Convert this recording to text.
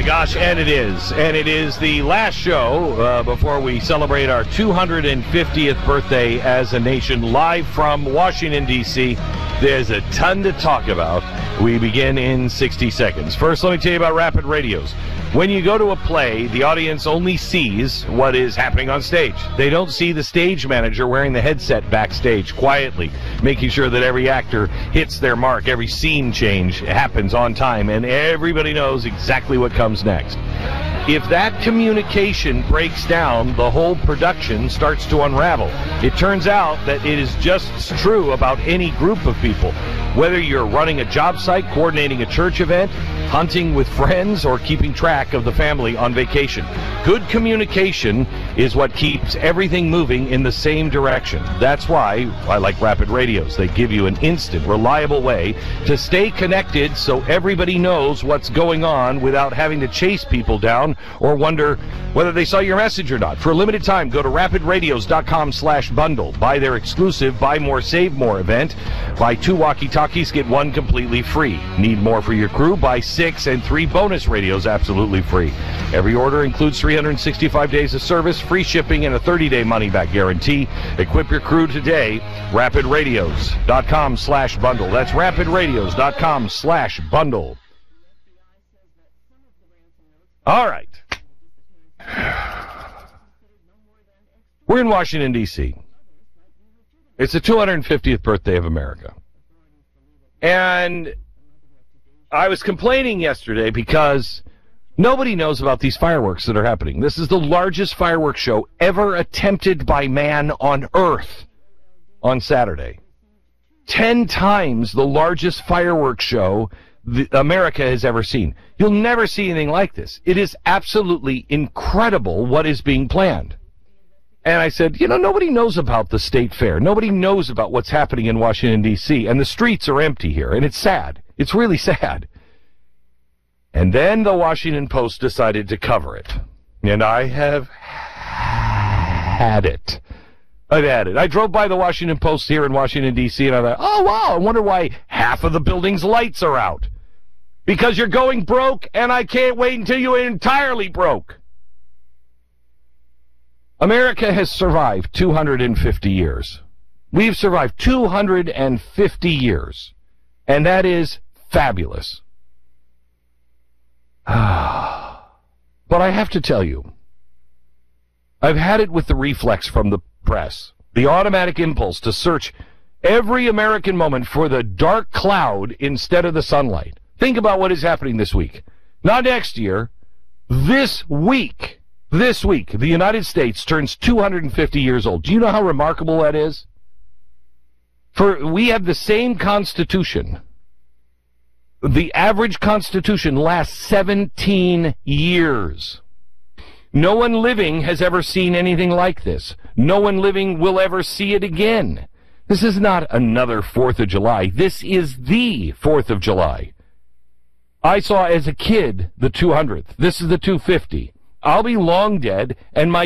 gosh, and it is. And it is the last show before we celebrate our 250th birthday as a nation, live from Washington, D.C. There's a ton to talk about. We begin in 60 seconds. First, let me tell you about Rapid Radios. When you go to a play, the audience only sees what is happening on stage. They don't see the stage manager wearing the headset backstage quietly, making sure that every actor hits their mark, every scene change happens on time, and everybody knows exactly what comes next. If that communication breaks down, the whole production starts to unravel. It turns out that it is just true about any group of people. Whether you're running a job site, coordinating a church event, hunting with friends, or keeping track of the family on vacation. Good communication is what keeps everything moving in the same direction. That's why I like Rapid Radios. They give you an instant, reliable way to stay connected so everybody knows what's going on without having to chase people down or wonder whether they saw your message or not. For a limited time, go to rapidradios.com/bundle. Buy their exclusive Buy More, Save More event. Buy 2 walkie-talkies, get 1 completely free. Need more for your crew? Buy 6 and 3 bonus radios absolutely free. Every order includes 365 days of service, free shipping, and a 30-day money-back guarantee. Equip your crew today. rapidradios.com/bundle. That's rapidradios.com/bundle. All right. We're in Washington, D.C. It's the 250th birthday of America. And I was complaining yesterday because nobody knows about these fireworks that are happening. This is the largest fireworks show ever attempted by man on Earth on Saturday. 10 times the largest fireworks show America has ever seen. You'll never see anything like this. It is absolutely incredible what is being planned. And I said, nobody knows about the state fair. Nobody knows about what's happening in Washington, D.C., and the streets are empty here, and it's sad. It's really sad. And then the Washington Post decided to cover it. And I have had it. I've had it. I drove by the Washington Post here in Washington, D.C., and I thought, oh, wow, I wonder why half of the building's lights are out. Because you're going broke, and I can't wait until you're entirely broke. America has survived 250 years. We've survived 250 years. And that is fabulous. But I have to tell you, I've had it with the reflex from the press, the automatic impulse to search every American moment for the dark cloud instead of the sunlight. Think about what is happening this week. Not next year. This week, the United States turns 250 years old. Do you know how remarkable that is? For we have the same Constitution. The average Constitution lasts 17 years. No one living has ever seen anything like this. No one living will ever see it again. This is not another 4th of July. This is the 4th of July. I saw as a kid the 200th. This is the 250. I'll be long dead, and my